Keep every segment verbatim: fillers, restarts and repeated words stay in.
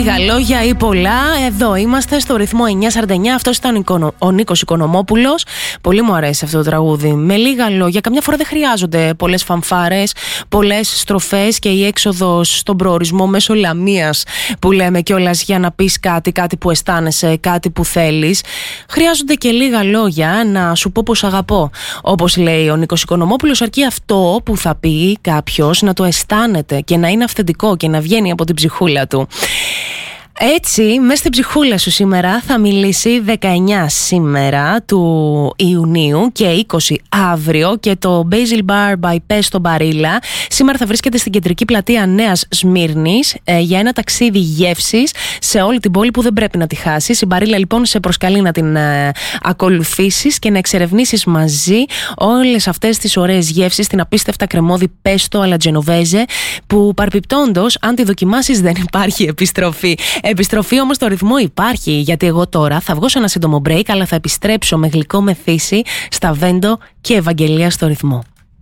Λίγα λόγια ή πολλά. Εδώ είμαστε στο ρυθμό εννιά σαράντα εννιά. Αυτός ήταν ο Νίκος Οικονομόπουλος. Πολύ μου αρέσει αυτό το τραγούδι. Με λίγα λόγια, καμιά φορά δεν χρειάζονται πολλές φανφάρες, πολλές στροφές και η έξοδος στον προορισμό μέσω λαμίας που λέμε κιόλας για να πεις κάτι, κάτι που αισθάνεσαι, κάτι που θέλεις. Χρειάζονται και λίγα λόγια να σου πω πως αγαπώ. Όπως λέει ο Νίκος Οικονομόπουλος, αρκεί αυτό που θα πει κάποιος να το αισθάνεται και να είναι αυθεντικό και να βγαίνει από την ψυχούλα του. Έτσι, μέσα στην ψυχούλα σου σήμερα θα μιλήσει δεκαεννιά σήμερα του Ιουνίου και είκοσι αύριο και το Basil Bar by Pesto Barilla σήμερα θα βρίσκεται στην κεντρική πλατεία Νέας Σμύρνης ε, για ένα ταξίδι γεύσης σε όλη την πόλη που δεν πρέπει να τη χάσεις. Η Barilla λοιπόν σε προσκαλεί να την ε, ακολουθήσεις και να εξερευνήσεις μαζί όλες αυτές τις ωραίες γεύσεις, την απίστευτα κρεμώδη πέστο αλλά τζενοβέζε που παρπιπτόντως αν τη δοκιμάσεις δεν υπάρχει επιστροφή. Επιστροφή όμως στο ρυθμό υπάρχει, γιατί εγώ τώρα θα βγω σε ένα σύντομο break, αλλά θα επιστρέψω με γλυκό μεθύσι στα Βέντο και Ευαγγελία στο ρυθμό.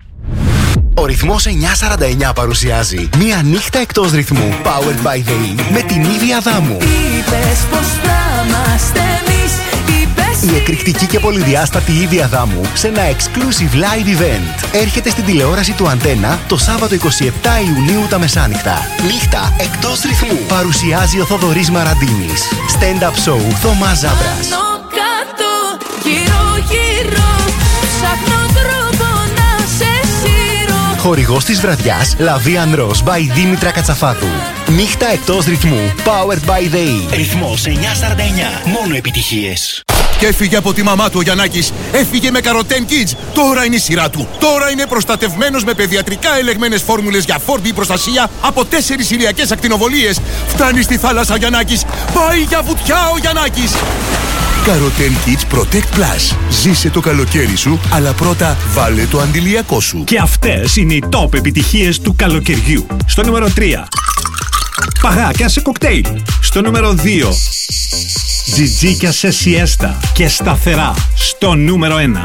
Ο ρυθμός εννιά σαράντα εννιά παρουσιάζει μία νύχτα εκτός ρυθμού Powered by the E με την Ήδη Αδάμου. Είπες πως θα είμαστε εμείς, είπες... Η εκρηκτική και πολυδιάστατη Ήδη Αδάμου σε ένα exclusive live event έρχεται στην τηλεόραση του Αντένα το Σάββατο εικοστή εβδόμη Ιουνίου τα μεσάνυχτα. Νύχτα εκτός ρυθμού. Παρουσιάζει ο Θοδωρής Μαραντίνης. Stand-up show Θωμάς Ζάμπρας. Άνω κάτω, γύρω γύρω, ψάχνω τρόπο να σε σύρω. Χορηγός της βραδιάς Lavian Rose by Δήμητρα Κατσαφάτου. Νύχτα εκτός ρυθμού Powered by the E. Ρυθμός εννιά σαράντα εννιά. Μόνο επιτυχίες. Και έφυγε από τη μαμά του ο Γιαννάκης. Έφυγε με Καροτέν Kids. Τώρα είναι η σειρά του. Τώρα είναι προστατευμένος με παιδιατρικά ελεγμένες φόρμουλες για φόρτη προστασία από τέσσερις ηλιακές ακτινοβολίες. Φτάνει στη θάλασσα ο Γιαννάκης. Πάει για βουτιά ο Γιαννάκης. Καροτέν Kids Protect Plus. Ζήσε το καλοκαίρι σου, αλλά πρώτα βάλε το αντιλιακό σου. Και αυτές είναι οι top επιτυχίες του καλοκαιριού. Στο νούμερο τρία. Παγάκια σε κοκτέιλ. Στο νούμερο δύο. Τζιτζίκια σε σιέστα και σταθερά. Στο νούμερο ένα.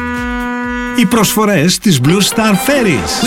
Οι προσφορές της Blue Star Ferries.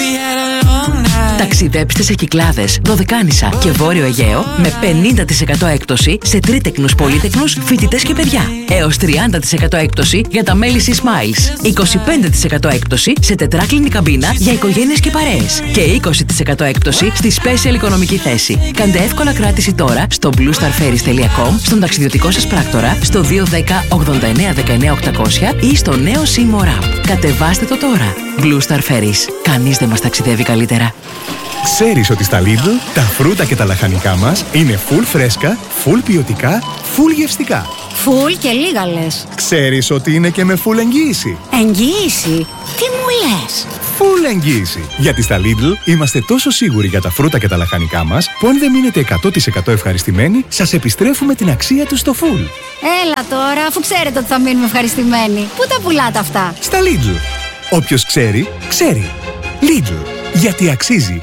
Ταξιδέψτε σε Κυκλάδες, Δωδεκάνησα και Βόρειο Αιγαίο με πενήντα τοις εκατό έκπτωση σε τρίτεκνους, πολύτεκνους, φοιτητές και παιδιά. Έως τριάντα τοις εκατό έκπτωση για τα μέλη C-Smiles. είκοσι πέντε τοις εκατό έκπτωση σε τετράκλινη καμπίνα για οικογένειες και παρέες. Και είκοσι τοις εκατό έκπτωση στη Special οικονομική θέση. Κάντε εύκολα κράτηση τώρα στο blue star ferries τελεία com, στον ταξιδιωτικό σας πράκτορα, στο δύο ένα μηδέν ογδόντα εννέα δεκαεννέα οκτακόσια ή στο νέο C-More App. Κατεβάστε το τώρα. Blue Star Ferries. Κανείς δεν μας ταξιδεύει καλύτερα. Ξέρεις ότι στα Lidl τα φρούτα και τα λαχανικά μας είναι full φρέσκα, full ποιοτικά, full γευστικά. Full και λίγα λες. Ξέρεις ότι είναι και με full εγγύηση. Εγγύηση? Τι μου λες? Full εγγύηση. Γιατί στα Lidl είμαστε τόσο σίγουροι για τα φρούτα και τα λαχανικά μας που αν δεν μείνετε εκατό τοις εκατό ευχαριστημένοι, σας επιστρέφουμε την αξία του στο full. Έλα τώρα, αφού ξέρετε ότι θα μείνουμε ευχαριστημένοι. Πού τα πουλάτε αυτά? Στα Lidl. Όποιος ξέρει, ξέρει. Lidl. Γιατί αξίζει.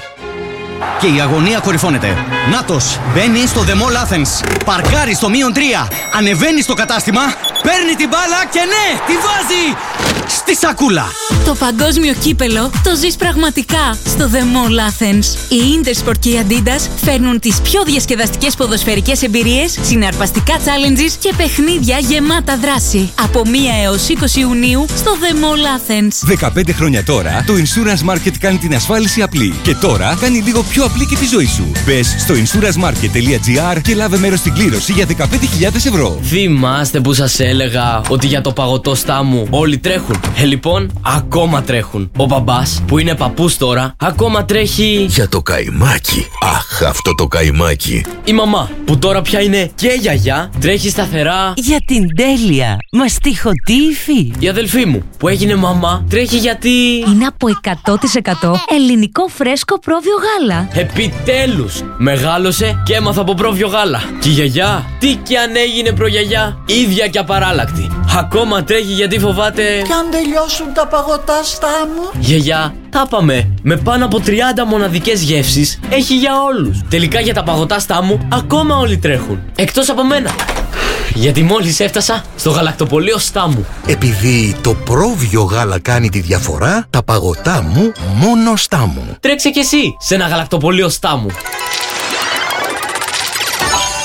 Και η αγωνία κορυφώνεται. Νάτος μπαίνει στο The Mall Athens. Παρκάρει στο μείον τρία. Ανεβαίνει στο κατάστημα. Παίρνει την μπάλα και ναι, τη βάζει στη σακούλα. Το παγκόσμιο κύπελο το ζεις πραγματικά στο The Mall Athens. Η Intersport και η Adidas φέρνουν τις πιο διασκεδαστικές ποδοσφαιρικές εμπειρίες, συναρπαστικά challenges και παιχνίδια γεμάτα δράση. Από μία έως είκοσι Ιουνίου στο The Mall Athens. δεκαπέντε χρόνια τώρα, το Insurance Market κάνει την ασφάλιση απλή. Και τώρα κάνει λίγο πιο απλή και τη ζωή σου. Μπες στο insurance market τελεία gr και λάβε μέρος στην κλήρωση για δεκαπέντε χιλιάδες ευρώ. Θυμάστε που σας έλεγα ότι για το παγωτό στάμου όλοι τρέχουν? Ε, λοιπόν, ακόμα τρέχουν. Ο μπαμπάς, που είναι παππούς τώρα, ακόμα τρέχει για το καϊμάκι. Αχ, αυτό το καϊμάκι. Η μαμά, που τώρα πια είναι και γιαγιά, τρέχει σταθερά για την τέλεια μαστιχωτή υφή. Η αδελφή μου, που έγινε μαμά, τρέχει γιατί είναι από εκατό τοις εκατό ελληνικό φρέσκο πρόβιο γάλα. Επιτέλους, μεγάλωσε και έμαθα από πρόβιο γάλα. Και η γιαγιά, τι κι αν έγινε προγιαγιά, ίδια και απαράλλακτη. Ακόμα τρέχει γιατί φοβάται κι αν τελειώσουν τα παγωτά στάμου. Γιαγιά, τα πάμε. Με πάνω από τριάντα μοναδικές γεύσεις έχει για όλους. Τελικά για τα παγωτά στάμου ακόμα όλοι τρέχουν. Εκτός από μένα. Γιατί μόλις έφτασα στο γαλακτοπωλείο Στάμου. Επειδή το πρόβιο γάλα κάνει τη διαφορά, τα παγωτά μου μόνο Στάμου. Τρέξε κι εσύ σε ένα γαλακτοπωλείο Στάμου.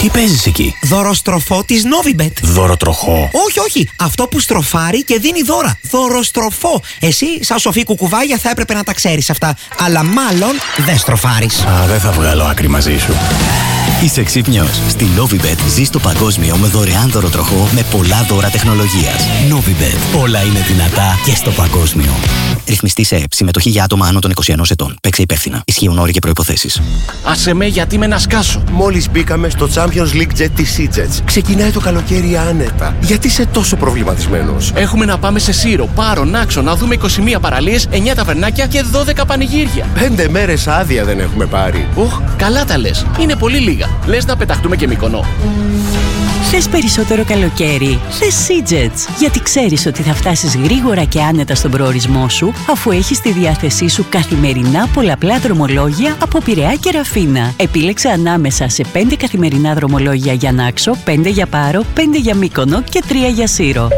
Τι παίζεις εκεί? Δωροστροφό της Novibet. Δωροτροχό. Όχι, όχι. Αυτό που στροφάρει και δίνει δώρα. Δωροστροφό. Εσύ, σαν σοφή κουκουβάγια, θα έπρεπε να τα ξέρεις αυτά. Αλλά μάλλον δεν στροφάρεις. Α, δεν θα βγάλω άκρη μαζί σου. Είσαι ξύπνιος. Στη Novibet ζεις το παγκόσμιο με δωρεάν δωροτροχό με πολλά δώρα τεχνολογίας. Novibet. Όλα είναι δυνατά και στο παγκόσμιο. Ρυθμιστή σε ΕΕΠ. Συμμετοχή για άτομα άνω των είκοσι ενός ετών. Παίξε υπεύθυνα. Ισχύουν όροι και προϋποθέσεις. Άσε με, γιατί με να σκάσω. Μόλις μπήκαμε στο Champions League Jet της SeaJets. Ξεκινάει το καλοκαίρι άνετα. Γιατί είσαι τόσο προβληματισμένος? Έχουμε να πάμε σε Σύρο, Πάρο, Νάξο, να δούμε είκοσι μία παραλίες, εννιά ταβερνάκια και δώδεκα πανηγύρια. Πέντε μέρες άδεια δεν έχουμε πάρει. Οχ, καλά τα λες. Είναι πολύ λίγα. Λες να πεταχτούμε και Μύκονο. Θες περισσότερο καλοκαίρι? Θες SeaJets. Γιατί ξέρεις ότι θα φτάσεις γρήγορα και άνετα στον προορισμό σου, αφού έχεις στη διάθεσή σου καθημερινά πολλαπλά δρομολόγια από Πειραιά και Ραφίνα. Επίλεξε ανάμεσα σε πέντε καθημερινά δρομολόγια για Νάξο, πέντε για Πάρο, πέντε για Μύκονο και τρία για Σύρο.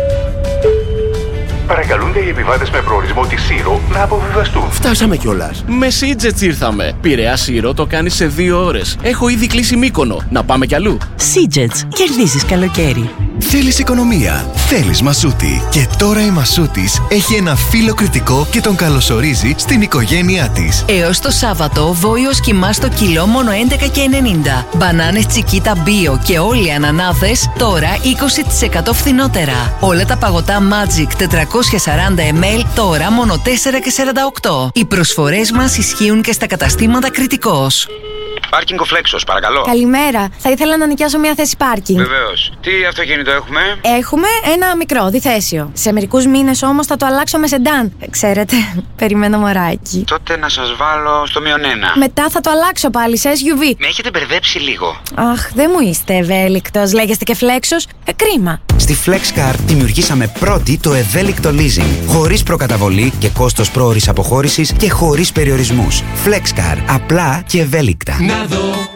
Παρακαλούνται οι επιβάτες με προορισμό τη Σύρο να αποβιβαστούν. Φτάσαμε κιόλας. Με SeaJets ήρθαμε. Πειραιά Σύρο το κάνεις σε δύο ώρες. Έχω ήδη κλείσει Μύκονο. Να πάμε κι αλλού. SeaJets. Κερδίζεις καλοκαίρι. Θέλεις οικονομία, θέλεις Μασούτη. Και τώρα η Μασούτης έχει ένα φύλλο κριτικό και τον καλωσορίζει στην οικογένειά της. Έως το Σάββατο, βόηος κιμά στο κιλό μόνο έντεκα και ενενήντα. Μπανάνες Τσικίτα Bio και όλοι οι ανανάδες τώρα είκοσι τοις εκατό φθηνότερα. Όλα τα παγωτά Magic τετρακόσια σαράντα μιλιλίτρα τώρα μόνο τέσσερα και σαράντα οκτώ. Οι προσφορές μας ισχύουν και στα καταστήματα Κριτικός. Πάρκινγκ ο Φλέξος, παρακαλώ. Καλημέρα. Θα ήθελα να νοικιάσω μια θέση πάρκινγκ. Βεβαίως. Τι αυτοκίνητο έχουμε? Έχουμε ένα μικρό, διθέσιο. Σε μερικούς μήνες όμως θα το αλλάξω με σεντάν. Ξέρετε, περιμένω μωράκι. Τότε να σας βάλω στο μείον ένα. Μετά θα το αλλάξω πάλι σε ες γιου βι. Με έχετε μπερδέψει λίγο. Αχ, δεν μου είστε ευέλικτος. Λέγεστε και Φλέξος. Ε, κρίμα. Στη FlexCar δημιουργήσαμε πρώτη το ευέλικτο leasing. Χωρίς προκαταβολή και κόστος πρόωρης αποχώρησης και χωρίς περιορισμούς. FlexCar. Απλά και ευέλικτα. Να δω